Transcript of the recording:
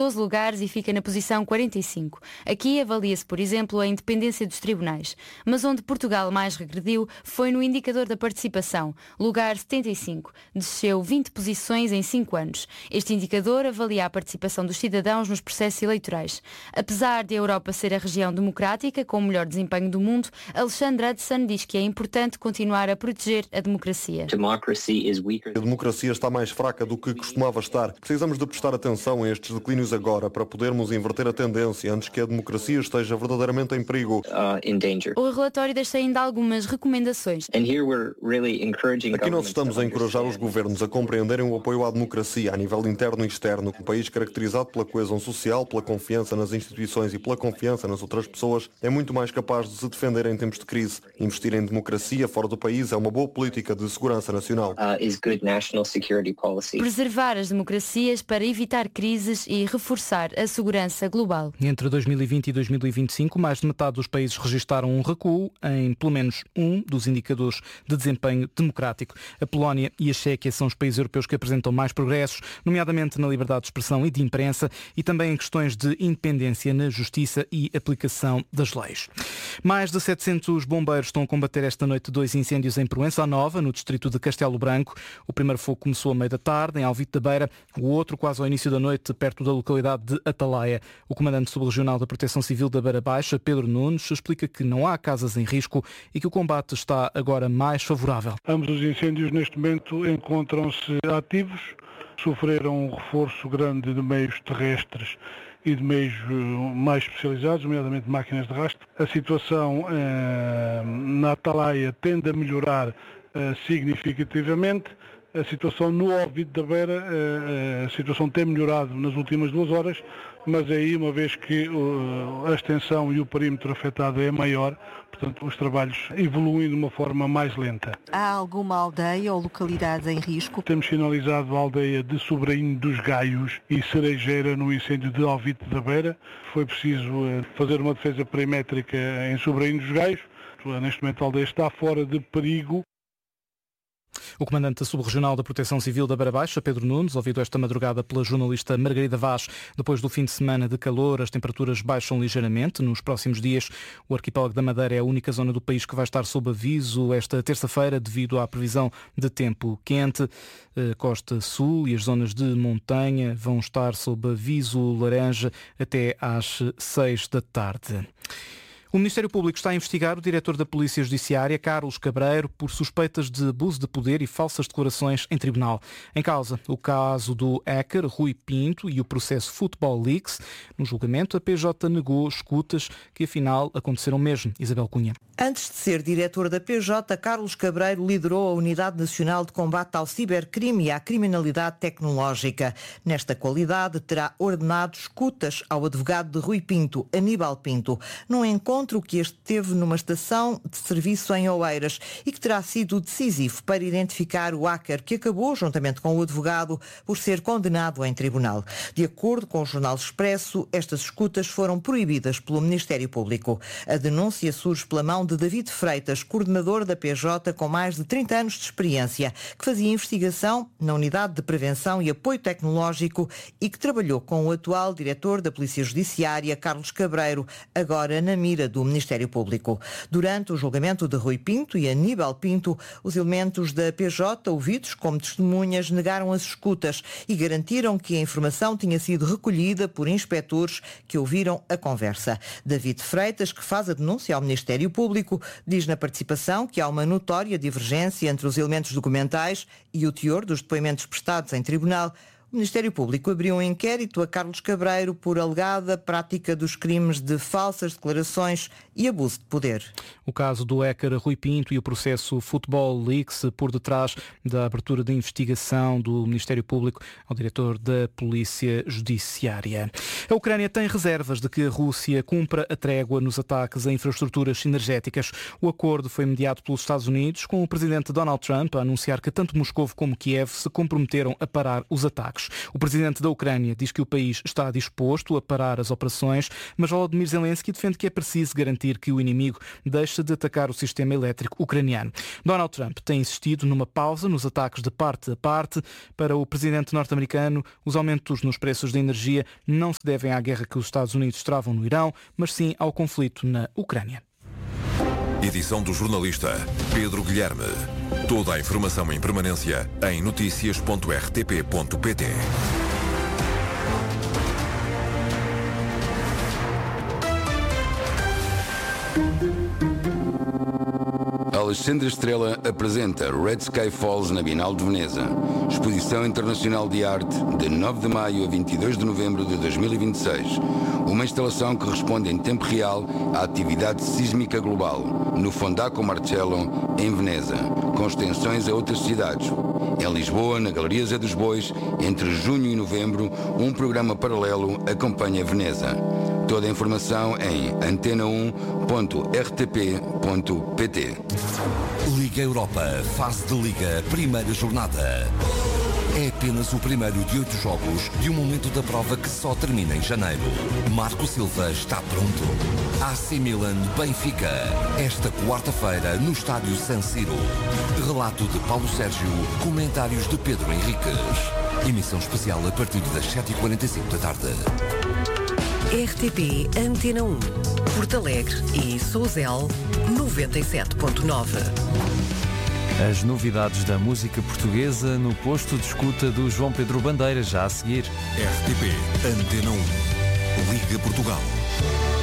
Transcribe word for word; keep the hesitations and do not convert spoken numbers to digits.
doze lugares e fica na posição quarenta e cinco. Aqui avalia-se, por exemplo, a independência dos tribunais. Mas onde Portugal mais regrediu foi no indicador da participação, lugar setenta e cinco. Desceu vinte posições em cinco anos. Este indicador avalia a participação dos cidadãos nos processos eleitorais. Apesar de a Europa ser a região democrática com o melhor desempenho do mundo, Alexandre Hudson diz que é importante continuar a proteger a democracia. A democracia está mais fraca do que costumava estar. Precisamos de prestar atenção a estes declínios agora para podermos inverter a tendência antes que a democracia esteja verdadeiramente em perigo. O relatório deixa ainda algumas recomendações. Aqui nós estamos a encorajar os governos a compreenderem o apoio à democracia a nível interno e externo. Um país caracterizado pela coesão social, pela confiança nas instituições e pela confiança nas outras pessoas é muito mais capaz de se defender em tempos de crise. Investir em democracia fora do país é uma boa política de segurança nacional. Preservar as democracias para evitar crises e reforçar a segurança global. Entre dois mil e vinte e dois mil e vinte e cinco, mais de metade dos países registaram um recuo em pelo menos um dos indicadores de desempenho democrático. A Polónia e a Chequia são os países europeus que apresentam mais progressos, nomeadamente na liberdade de expressão e de imprensa e também em questões de independência na justiça e aplicação das leis. Mais de setecentos bombeiros estão a combater esta noite dois incêndios em Proença Nova, no distrito de Castelo Branco. O primeiro fogo começou à meia da tarde, em Alvite da Beira, o outro quase ao início da noite, perto da localidade de Atalaia. O comandante subregional da Proteção Civil da Beira Baixa, Pedro Nunes, explica que não há casas em risco e que o combate está agora mais favorável. Ambos os incêndios neste momento encontram-se ativos, sofreram um reforço grande de meios terrestres e de meios mais especializados, nomeadamente máquinas de rastro. A situação eh, na Atalaia tende a melhorar eh, significativamente. A situação no Alvite da Beira, a situação tem melhorado nas últimas duas horas, mas aí, uma vez que a extensão e o perímetro afetado é maior, portanto, os trabalhos evoluem de uma forma mais lenta. Há alguma aldeia ou localidade em risco? Temos sinalizado a aldeia de Sobrainho dos Gaios e Cerejeira no incêndio de Alvite da Beira. Foi preciso fazer uma defesa perimétrica em Sobrainho dos Gaios. Neste momento a aldeia está fora de perigo. O comandante subregional da Proteção Civil da Beira Baixa, Pedro Nunes, ouvido esta madrugada pela jornalista Margarida Vaz. Depois do fim de semana de calor, as temperaturas baixam ligeiramente. Nos próximos dias, o arquipélago da Madeira é a única zona do país que vai estar sob aviso esta terça-feira devido à previsão de tempo quente. A Costa Sul e as zonas de montanha vão estar sob aviso laranja até às seis da tarde. O Ministério Público está a investigar o diretor da Polícia Judiciária, Carlos Cabreiro, por suspeitas de abuso de poder e falsas declarações em tribunal. Em causa, o caso do hacker Rui Pinto e o processo Football Leaks. No julgamento, a P J negou escutas que, afinal, aconteceram mesmo. Isabel Cunha. Antes de ser diretor da P J, Carlos Cabreiro liderou a Unidade Nacional de Combate ao Cibercrime e à Criminalidade Tecnológica. Nesta qualidade, terá ordenado escutas ao advogado de Rui Pinto, Aníbal Pinto, num encontro que este teve numa estação de serviço em Oeiras e que terá sido decisivo para identificar o hacker que acabou, juntamente com o advogado, por ser condenado em tribunal. De acordo com o Jornal Expresso, estas escutas foram proibidas pelo Ministério Público. A denúncia surge pela mão de David Freitas, coordenador da P J com mais de trinta anos de experiência, que fazia investigação na Unidade de Prevenção e Apoio Tecnológico e que trabalhou com o atual diretor da Polícia Judiciária, Carlos Cabreiro, agora na mira do Ministério Público. Durante o julgamento de Rui Pinto e Aníbal Pinto, os elementos da P J, ouvidos como testemunhas, negaram as escutas e garantiram que a informação tinha sido recolhida por inspectores que ouviram a conversa. David Freitas, que faz a denúncia ao Ministério Público, diz na participação que há uma notória divergência entre os elementos documentais e o teor dos depoimentos prestados em tribunal. O Ministério Público abriu um inquérito a Carlos Cabreiro por alegada prática dos crimes de falsas declarações e abuso de poder. O caso do hacker Rui Pinto e o processo Football Leaks por detrás da abertura de investigação do Ministério Público ao diretor da Polícia Judiciária. A Ucrânia tem reservas de que a Rússia cumpra a trégua nos ataques a infraestruturas energéticas. O acordo foi mediado pelos Estados Unidos, com o presidente Donald Trump a anunciar que tanto Moscovo como Kiev se comprometeram a parar os ataques. ataques. O presidente da Ucrânia diz que o país está disposto a parar as operações, mas Volodymyr Zelensky defende que é preciso garantir que o inimigo deixe de atacar o sistema elétrico ucraniano. Donald Trump tem insistido numa pausa nos ataques de parte a parte. Para o presidente norte-americano, os aumentos nos preços da energia não se devem à guerra que os Estados Unidos travam no Irão, mas sim ao conflito na Ucrânia. Edição do jornalista Pedro Guilherme. Toda a informação em permanência em notícias ponto r t p ponto p t. Alexandre Estrela apresenta Red Sky Falls na Bienal de Veneza. Exposição Internacional de Arte de nove de maio a vinte e dois de novembro de dois mil e vinte e seis. Uma instalação que responde em tempo real à atividade sísmica global, no Fondaco Marcello, em Veneza, com extensões a outras cidades. Em Lisboa, na Galeria Zé dos Bois, entre junho e novembro, um programa paralelo acompanha Veneza. Toda a informação em antena um ponto r t p ponto p t. Liga Europa, fase de Liga, primeira jornada. É apenas o primeiro de oito jogos de um momento da prova que só termina em janeiro. Marco Silva está pronto. A C Milan Benfica, esta quarta-feira no estádio San Siro. Relato de Paulo Sérgio, comentários de Pedro Henriques. Emissão especial a partir das sete e quarenta e cinco da tarde. R T P Antena um, Porto Alegre e Sousel, noventa e sete ponto nove. As novidades da música portuguesa no posto de escuta do João Pedro Bandeira, já a seguir. R T P Antena um. Liga Portugal.